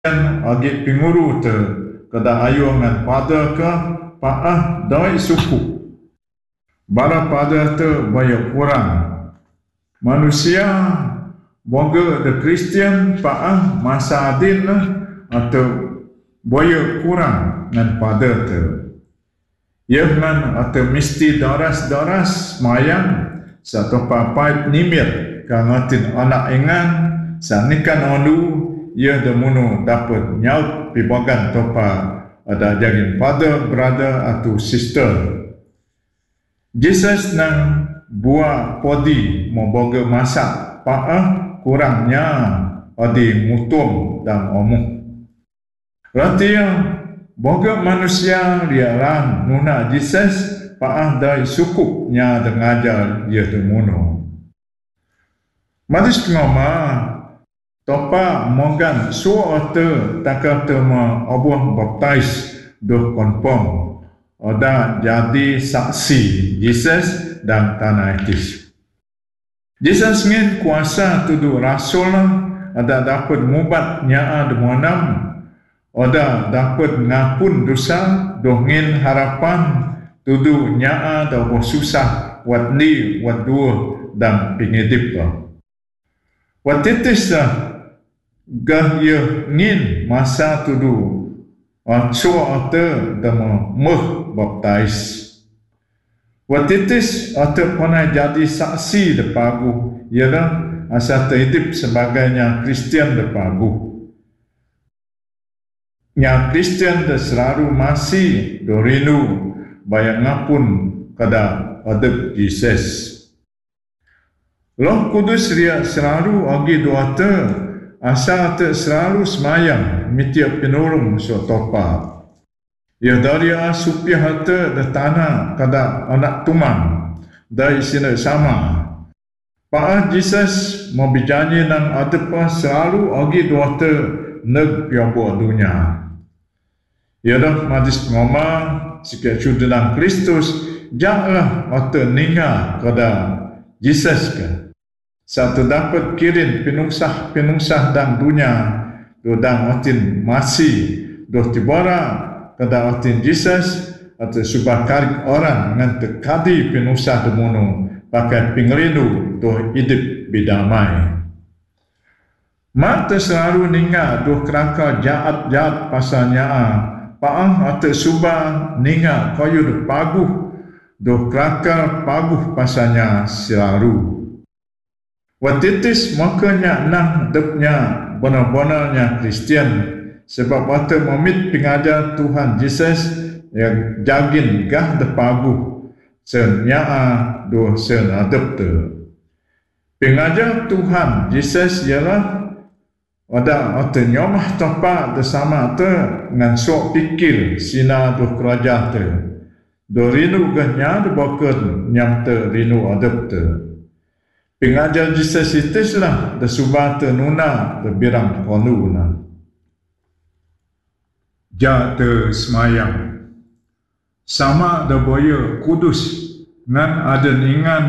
agi pinguru te kada ayu ngan pada ke paah doi suku. Bara pada te baya kurang. Manusia boga the Kristian paah masa adin atau baya kurang ngan pada te. Ia ngan atau mesti doras-doras mayang satu papai nimir kangatin anak ingan sanikan ondu ia demunu dapat nyaut pibagan topa ada jagin father, brother atau sister. Jesus nang buah podi memboga masak paah kurangnya adi mutum dan omuh. Ratia boga manusia liaran nuna Jesus paah dai sukupnya dengajar ia demunu. Madis ngoma topa mogan suote takate ma obuh baptize doh konpom oda jadi saksi Jesus dan tanah etis. Jesus ngin kuasa tuduh rasul ada dapat mubat nyaa demonam oda dapat ngapun dosa doh ngin harapan tuduh nyaa doh susah wat ni wat dua dan pingidip wat titis gah ia ngin masa tudu sua ate dama meh baptize. Watitis ate pernah jadi saksi de pagu ialah asa terhidup sebagainya Kristian de pagu. Nya Kristian de selalu masih dorinu bayang ngapun kada adep Jesus. Roh Kudus dia selalu agi doa te asa te selalu semayang mitiap penurung so topa. Ia dari supia hata de tanah kada anak tuman dari sini sama. Paah Jesus mau berjanji nang adepa selalu agi doa te neg piabo dunia. Ia dah madis ngoma sikit cudenang Kristus janganlah ate ninga kada Jesus ke. Satu dapat kirim penungsah dan dunia dodang otin masih doh tibara kada otin Jesus atau subah karik orang dengan tekadi penungsah demunu pakai pingerindu doh hidup bidamai. Mata selalu ninga doh kerangka jahat-jahat pasalnya paang atau subah ninga kayu doh paguh doh kerangka paguh pasalnya selalu. Watitis makanya nang depnya benar-benarnya Kristian sebab waktu memit pengajar Tuhan Yesus yang jagin gah depagu senyaa do sen adep te. Pengajar Tuhan Yesus ialah ada atau nyomah tempat bersama te dengan sok pikir sina do kerajaan te. Do rinu gahnya do bakun nyam te rinu adep te. Pengajar Jesus itislah de subah tenuna de birang konuna. Ja te semayang. Sama de boya kudus ngan aden ingan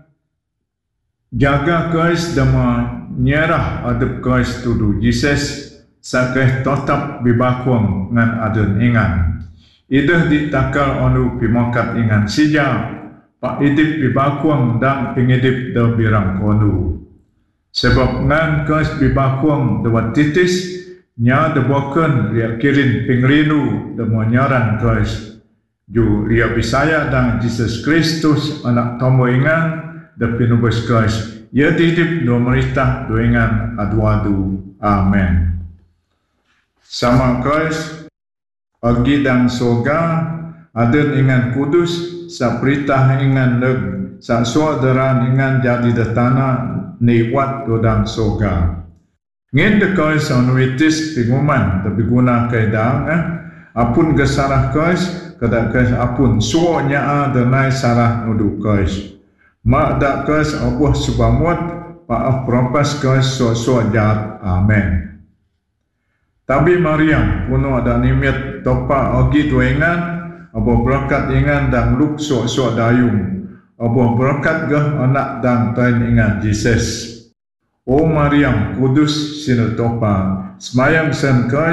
jaga kais dama nyerah adep kais tudu Jesus sakeh tetap bibakuang ngan aden ingan. Idah ditakal onu pimakat ingan sijam pak idip bibakuang dan pengidip da birang konu. Sebab ngan kais bibakuang da watitis nya da boken ria kirin pengrinu da monyaran kais ju ria bisaya dan Jesus Kristus anak tomo ingan da pinubes kais ia didip do merintah do ingan adu-adu. Amen. Sama kais agi dan soga aden ingan kudus sa perintah ingan neg sa saudara ingan jadi de tanah ni wat dodang soga ngin de kais onwitis pinguman tapi guna kaidang apun gesarah kais kada kais apun suonya de nai sarah nudu kais mak da kais abuh subamut pa propas kais so jahat. Amen. Tapi Maryam puno ada nimit topa agi duengan abo berkat ingan dan luk sok dayung abo berkat gah anak dan tain ingan Jesus O Mariam kudus sinu topa, semayang sen